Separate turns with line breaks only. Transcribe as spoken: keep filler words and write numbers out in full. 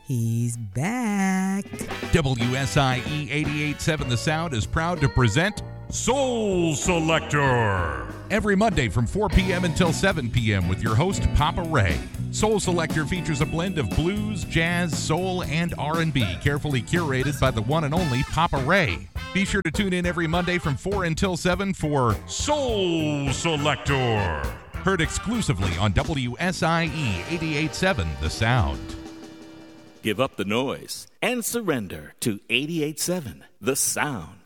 He's back.
W S I E eighty-eight point seven The Sound is proud to present
Soul Selector.
Every Monday from four p.m. until seven p.m. with your host, Papa Ray. Soul Selector features a blend of blues, jazz, soul, and R and B, carefully curated by the one and only Papa Ray. Be sure to tune in every Monday from four until seven for
Soul Selector.
Heard exclusively on W S I E eighty-eight point seven The Sound.
Give up the noise and surrender to eighty-eight point seven The Sound.